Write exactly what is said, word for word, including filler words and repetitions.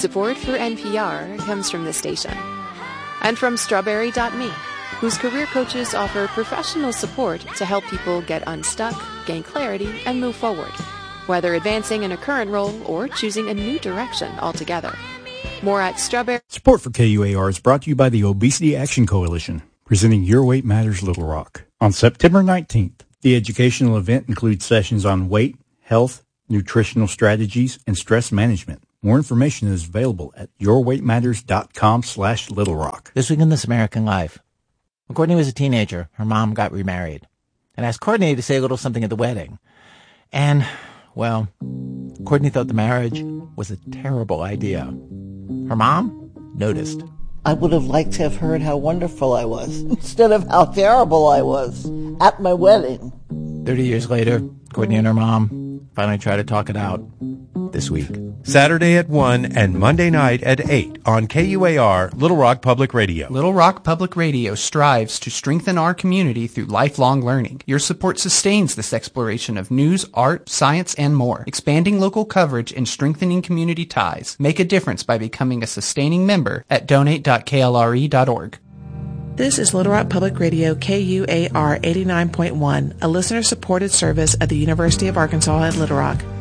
Support for N P R comes from the station and from Strawberry dot me, whose career coaches offer professional support to help people get unstuck, gain clarity, and move forward, whether advancing in a current role or choosing a new direction altogether. More at Strawberry. Support for K U A R is brought to you by the Obesity Action Coalition, presenting Your Weight Matters Little Rock. On September nineteenth, the educational event includes sessions on weight, health, nutritional strategies, and stress management. More information is available at yourweightmatters.com slash Little Rock. This week in This American Life. When Courtney was a teenager, her mom got remarried and asked Courtney to say a little something at the wedding. And, well, Courtney thought the marriage was a terrible idea. Her mom noticed. I would have liked to have heard how wonderful I was instead of how terrible I was at my wedding. Thirty years later, Courtney and her mom finally tried to talk it out this week. Saturday at one and Monday night at eight on K U A R, Little Rock Public Radio. Little Rock Public Radio strives to strengthen our community through lifelong learning. Your support sustains this exploration of news, art, science, and more. Expanding local coverage and strengthening community ties. Make a difference by becoming a sustaining member at donate dot k l r e dot org. This is Little Rock Public Radio K U A R eighty-nine point one, a listener-supported service at the University of Arkansas at Little Rock.